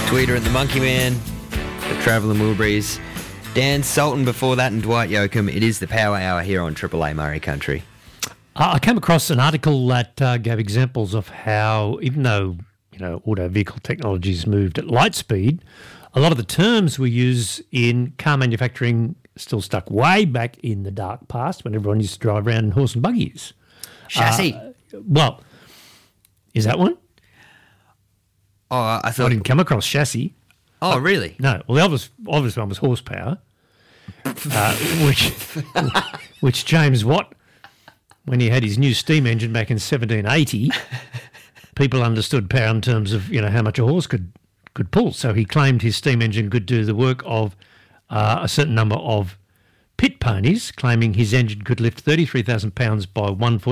Tweeter and the Monkey Man, the Travelling Wilburys, Dan Sultan before that, and Dwight Yoakam. It is the Power Hour here on Triple A Murray Country. I came across an article that gave examples of how, even though auto vehicle technology's moved at light speed, a lot of the terms we use in car manufacturing still stuck way back in the dark past when everyone used to drive around in horse and buggies. Chassis. Well, is that one? Oh, I thought... I didn't come across chassis. Oh, really? No. Well, the obvious one was horsepower, which James Watt, when he had his new steam engine back in 1780, people understood power in terms of how much a horse could pull. So he claimed his steam engine could do the work of a certain number of pit ponies, claiming his engine could lift 33,000 pounds by 1 foot